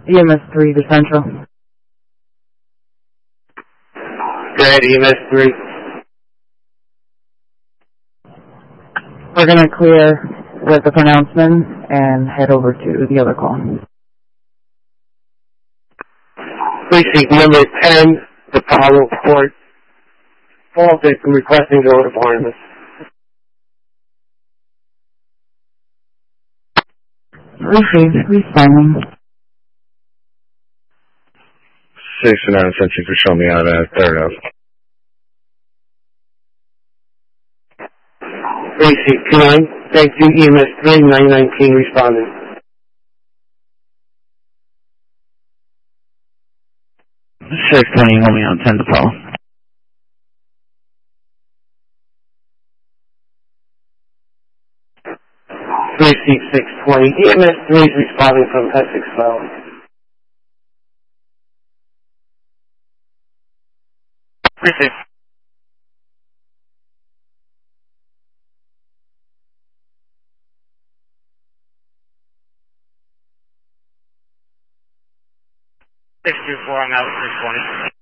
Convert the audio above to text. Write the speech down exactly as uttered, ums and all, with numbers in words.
E M S three to Central. Good, E M S three. We're going to clear with the pronouncement and head over to the other call. Precinct number ten, the Apollo Court. Fall victim requesting to go to Barnabas. Received. Responding. sixty-nine, since you could show me out at third of. Precinct two nine, thank you, E M S three, nine nineteen responding. six twenty, hold me on ten to Paul. Precinct six twenty, E M S three is responding from Essex Valley. Precinct. six two four, I'm out at six twenty.